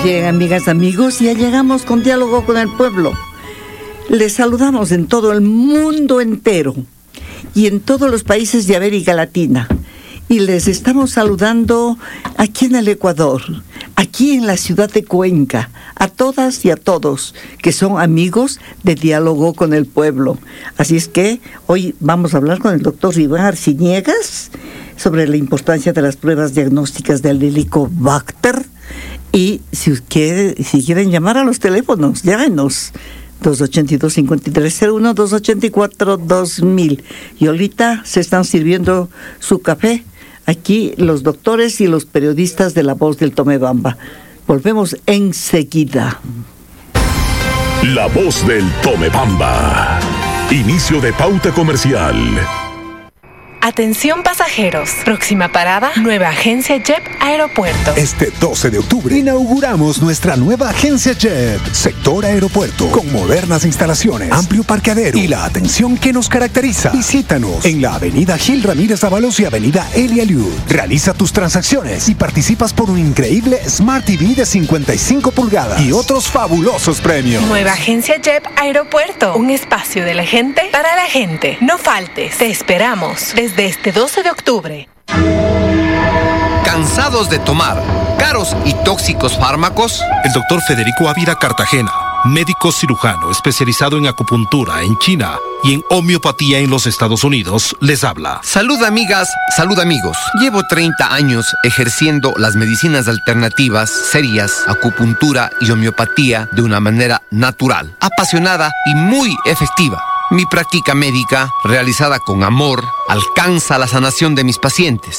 Bien, amigas, amigos, ya llegamos con Diálogo con el Pueblo. Les saludamos en todo el mundo entero y en todos los países de América Latina. Y les estamos saludando aquí en el Ecuador, aquí en la ciudad de Cuenca, a todas y a todos que son amigos de Diálogo con el Pueblo. Así es que hoy vamos a hablar con el doctor Iván Arciniegas sobre la importancia de las pruebas diagnósticas del Helicobacter. Y si quieren llamar a los teléfonos, llámenos. 282-5301, 284-2000. Y ahorita se están sirviendo su café aquí los doctores y los periodistas de La Voz del Tomebamba. Volvemos enseguida. La Voz del Tomebamba. Inicio de pauta comercial. Atención pasajeros, próxima parada, nueva agencia JEP Aeropuerto. Este 12 de octubre inauguramos nuestra nueva agencia JEP, sector aeropuerto, con modernas instalaciones, amplio parqueadero y la atención que nos caracteriza. Visítanos en la avenida Gil Ramírez Ábalos y avenida Elia Liud. Realiza tus transacciones y participas por un increíble Smart TV de 55 pulgadas y otros fabulosos premios. Nueva agencia JEP Aeropuerto, un espacio de la gente para la gente. No faltes, te esperamos desde este 12 de octubre. ¿Cansados de tomar caros y tóxicos fármacos? El doctor Federico Ávila Cartagena, médico cirujano especializado en acupuntura en China y en homeopatía en los Estados Unidos, les habla. Salud amigas, salud amigos. Llevo 30 años ejerciendo las medicinas alternativas, serias, acupuntura y homeopatía de una manera natural, apasionada y muy efectiva. Mi práctica médica, realizada con amor, alcanza la sanación de mis pacientes.